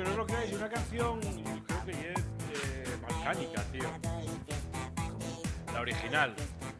pero es lo que hay. Es una canción, creo que es balcánica, tío. La original.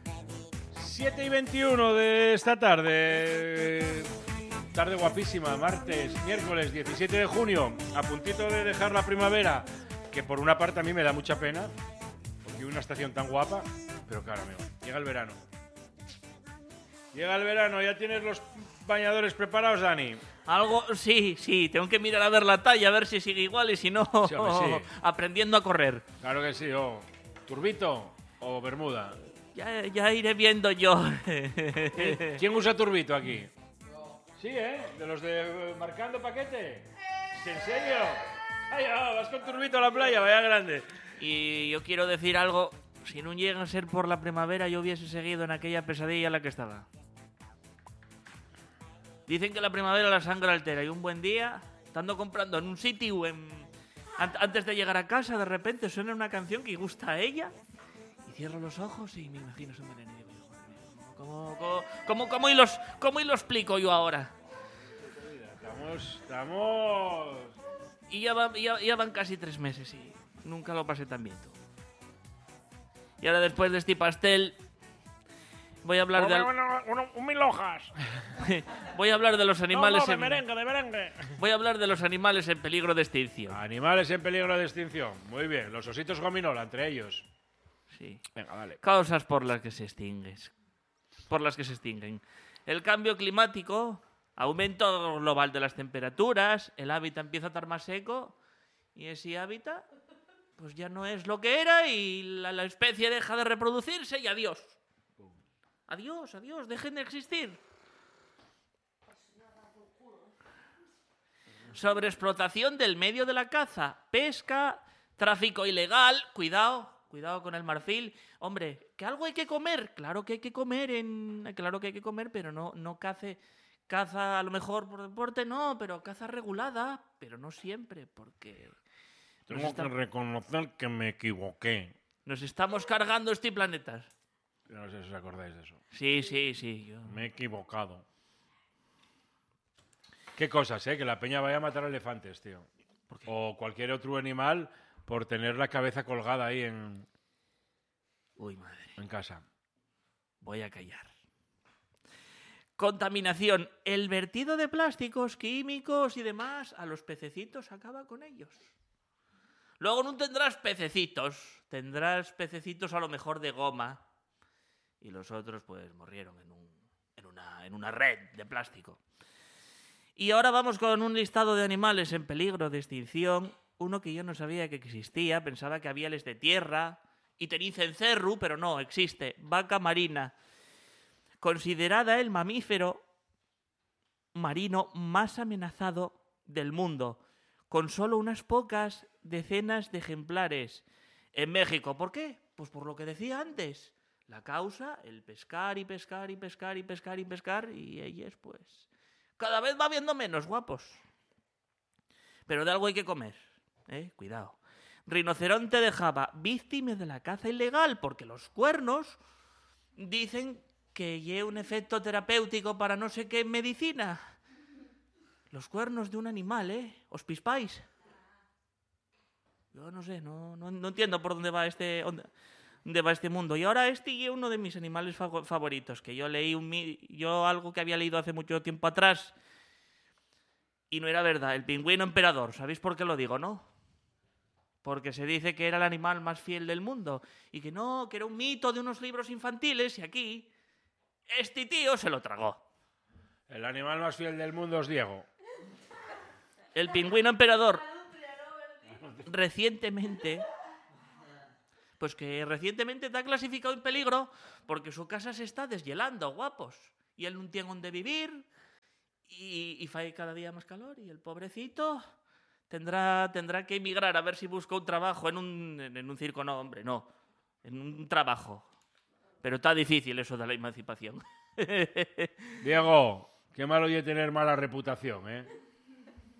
7:21 de esta tarde. Tarde guapísima, miércoles 17 de junio. A puntito de dejar la primavera, que por una parte a mí me da mucha pena, porque una estación tan guapa, pero claro, amigo, llega el verano. Llega el verano, ¿ya tienes los bañadores preparados, Dani? Algo, sí, tengo que mirar a ver la talla, a ver si sigue igual y si no, Sí, hombre, sí. aprendiendo a correr. Claro que sí, ¿turbito o bermuda? Ya iré viendo yo. ¿Quién usa turbito aquí? Sí, ¿de los de marcando paquete? ¿En serio? Ay, vas con turbito a la playa, vaya grande. Y yo quiero decir algo, si no llega a ser por la primavera, yo hubiese seguido en aquella pesadilla en la que estaba. Dicen que la primavera la sangre altera y un buen día, estando comprando en un sitio, antes de llegar a casa, de repente suena una canción que gusta a ella y cierro los ojos y me imagino su melena y digo, ¿cómo y lo explico yo ahora? Estamos... Y ya van casi 3 meses y nunca lo pasé tan bien, tú. Y ahora después de este pastel voy a hablar un mil hojas. Voy a hablar de los animales de merengue. Voy a hablar de los animales en peligro de extinción. Animales en peligro de extinción. Muy bien, los ositos gominola entre ellos. Sí. Venga, vale. Causas por las que se extinguen. El cambio climático, aumento global de las temperaturas, el hábitat empieza a estar más seco y ese hábitat pues ya no es lo que era y la especie deja de reproducirse y adiós. Adiós, dejen de existir. Sobreexplotación del medio de la caza, pesca, tráfico ilegal, cuidado con el marfil. Hombre, que algo hay que comer, claro que hay que comer, pero no caza a lo mejor por deporte, no, pero caza regulada, pero no siempre, porque tengo que reconocer que me equivoqué. Nos estamos cargando este planeta. No sé si os acordáis de eso. Sí. Me he equivocado. Qué cosas, que la peña vaya a matar elefantes, tío. O cualquier otro animal por tener la cabeza colgada ahí en... Uy, madre. En casa. Voy a callar. Contaminación. El vertido de plásticos, químicos y demás a los pececitos acaba con ellos. Luego no tendrás pececitos. Tendrás pececitos a lo mejor de goma. Y los otros pues murieron en una red de plástico. Y ahora vamos con un listado de animales en peligro de extinción. Uno que yo no sabía que existía, pensaba que había les de tierra y cencerru, pero no, existe. Vaca marina. Considerada el mamífero marino más amenazado del mundo, con solo unas pocas decenas de ejemplares en México. ¿Por qué? Pues por lo que decía antes. La causa, el pescar y ellos pues cada vez va habiendo menos guapos. Pero de algo hay que comer, cuidado. Rinoceronte de Java, víctima de la caza ilegal, porque los cuernos dicen que lleva un efecto terapéutico para no sé qué medicina. Los cuernos de un animal, ¿os pispáis? Yo no sé, no entiendo por dónde va este mundo. Y ahora este es uno de mis animales favoritos, que yo leí algo que había leído hace mucho tiempo atrás y no era verdad. El pingüino emperador. ¿Sabéis por qué lo digo, no? Porque se dice que era el animal más fiel del mundo y que no, que era un mito de unos libros infantiles y aquí este tío se lo tragó. El animal más fiel del mundo es Diego. El pingüino emperador. Recientemente está clasificado en peligro porque su casa se está deshielando, guapos. Y él no tiene dónde vivir y fae cada día más calor y el pobrecito tendrá que emigrar a ver si busca un trabajo en un circo. No, hombre, no. En un trabajo. Pero está difícil eso de la emancipación. Diego, qué malo oye tener mala reputación,